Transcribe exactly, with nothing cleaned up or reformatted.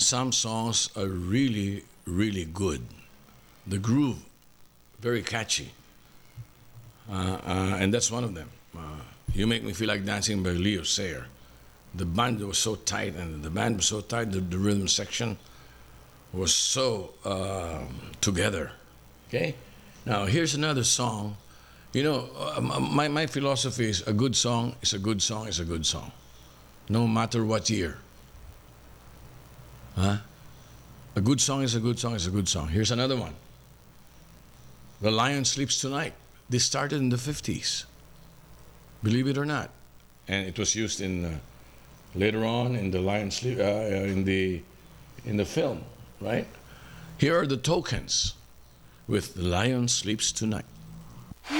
some songs are really, really good. The groove, very catchy. Uh, uh, and that's one of them. Uh, you Make Me Feel Like Dancing by Leo Sayer. The band was so tight, and the band was so tight, the, the rhythm section was so um together. Okay? Now, here's another song. You know, uh, my, my philosophy is a good song is a good song is a good song, no matter what year. Huh? A good song is a good song is a good song. Here's another one. The Lion Sleeps Tonight. This started in the fifties, believe it or not. And it was used in uh, later on in the Lion Sleep, uh, uh, in the in the film, right? Here are the Tokens with The Lion Sleeps Tonight.